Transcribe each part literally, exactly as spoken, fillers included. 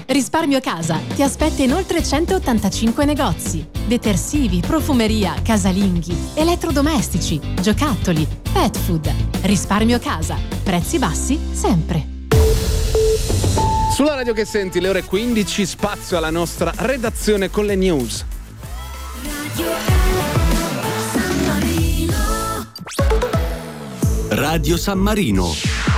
Risparmio Casa ti aspetta in oltre centottantacinque negozi. Detersivi, profumeria, casalinghi, elettrodomestici, giocattoli, pet food. Risparmio Casa. Prezzi bassi sempre. Sulla radio che senti, le ore quindici, spazio alla nostra redazione con le news. Radio San Marino. Radio San Marino.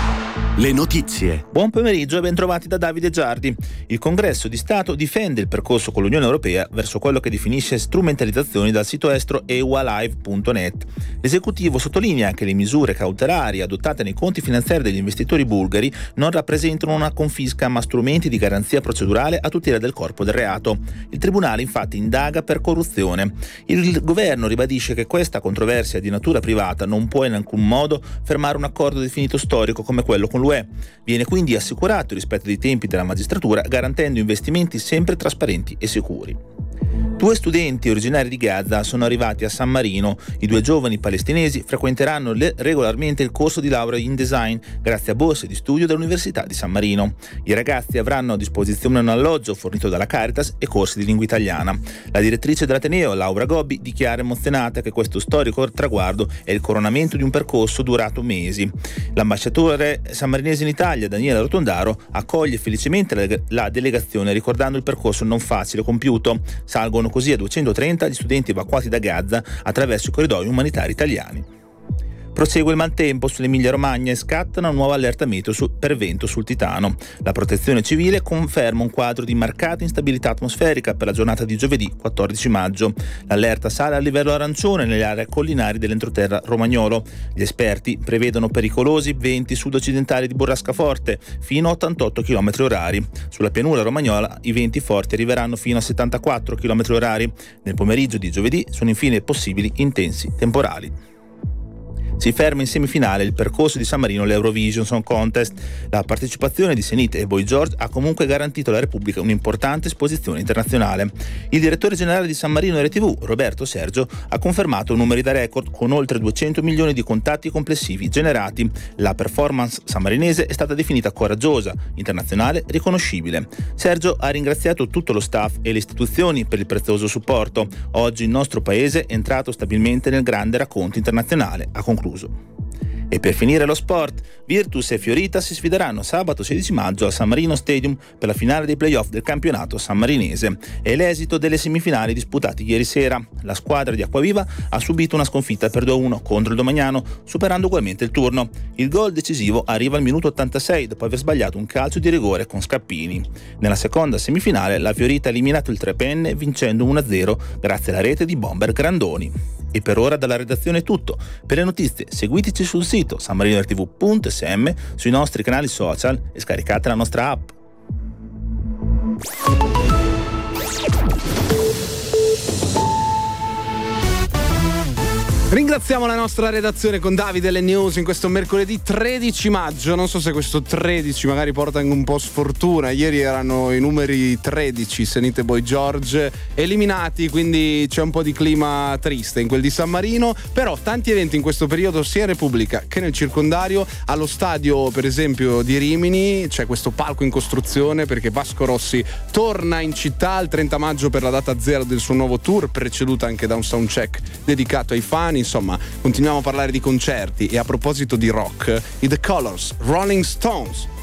Le notizie. Buon pomeriggio e bentrovati da Davide Giardi. Il Congresso di Stato difende il percorso con l'Unione Europea verso quello che definisce strumentalizzazioni dal sito estero e u a live punto net. L'esecutivo sottolinea che le misure cautelari adottate nei conti finanziari degli investitori bulgari non rappresentano una confisca ma strumenti di garanzia procedurale a tutela del corpo del reato. Il Tribunale infatti indaga per corruzione. Il governo ribadisce che questa controversia di natura privata non può in alcun modo fermare un accordo definito storico come quello con l'U E. Viene quindi assicurato il rispetto dei tempi della magistratura, garantendo investimenti sempre trasparenti e sicuri. Due studenti originari di Gaza sono arrivati a San Marino. I due giovani palestinesi frequenteranno le- regolarmente il corso di laurea in design grazie a borse di studio dell'Università di San Marino. I ragazzi avranno a disposizione un alloggio fornito dalla Caritas e corsi di lingua italiana. La direttrice dell'Ateneo, Laura Gobbi, dichiara emozionata che questo storico traguardo è il coronamento di un percorso durato mesi. L'ambasciatore sammarinese in Italia, Daniele Rotondaro, accoglie felicemente la, la delegazione ricordando il percorso non facile compiuto. Salgono così a duecentotrenta gli studenti evacuati da Gaza attraverso i corridoi umanitari italiani. Prosegue il maltempo sull'Emilia Romagna e scatta una nuova allerta meteo su, per vento sul Titano. La Protezione Civile conferma un quadro di marcata instabilità atmosferica per la giornata di giovedì quattordici maggio. L'allerta sale a livello arancione nelle aree collinari dell'entroterra romagnolo. Gli esperti prevedono pericolosi venti sud-occidentali di burrascaforte fino a ottantotto chilometri orari. Sulla pianura romagnola i venti forti arriveranno fino a settantaquattro chilometri orari. Nel pomeriggio di giovedì sono infine possibili intensi temporali. Si ferma in semifinale il percorso di San Marino all'Eurovision Song Contest. La partecipazione di Senit e Boy George ha comunque garantito alla Repubblica un'importante esposizione internazionale. Il direttore generale di San Marino R T V, Roberto Sergio, ha confermato numeri da record con oltre duecento milioni di contatti complessivi generati. La performance sammarinese è stata definita coraggiosa, internazionale, riconoscibile. Sergio ha ringraziato tutto lo staff e le istituzioni per il prezioso supporto. Oggi il nostro paese è entrato stabilmente nel grande racconto internazionale, ha concluso. E per finire lo sport, Virtus e Fiorita si sfideranno sabato sedici maggio al San Marino Stadium per la finale dei playoff del campionato sammarinese. È l'esito delle semifinali disputate ieri sera. La squadra di Acquaviva ha subito una sconfitta per due a uno contro il Domagnano, superando ugualmente il turno. Il gol decisivo arriva al minuto ottantasei dopo aver sbagliato un calcio di rigore con Scappini. Nella seconda semifinale la Fiorita ha eliminato il Trepenne vincendo uno a zero grazie alla rete di bomber Grandoni. E per ora dalla redazione è tutto. Per le notizie seguiteci sul sito san marino r t v punto s m, sui nostri canali social e scaricate la nostra app. Ringraziamo la nostra redazione con Davide e le news in questo mercoledì tredici maggio. Non so se questo tredici magari porta anche un po' sfortuna. Ieri erano i numeri tredici, Senit e Boy George eliminati, quindi c'è un po' di clima triste in quel di San Marino. Però tanti eventi in questo periodo sia in Repubblica che nel circondario. Allo stadio per esempio di Rimini c'è questo palco in costruzione perché Vasco Rossi torna in città il trenta maggio per la data zero del suo nuovo tour, preceduta anche da un soundcheck dedicato ai fan. Insomma, continuiamo a parlare di concerti e a proposito di rock, i The Colors, Rolling Stones.